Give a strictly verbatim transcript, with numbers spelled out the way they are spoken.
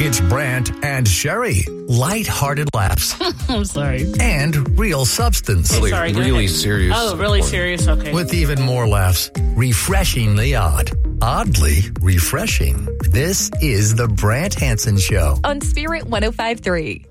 It's Brant and Sherry. Light-hearted laughs. I'm sorry. And real substance. Okay, sorry, go really ahead. serious. Oh, really serious? Okay. With even more laughs. Refreshingly odd. Oddly refreshing. This is the Brant Hansen Show. On Spirit one oh five point three.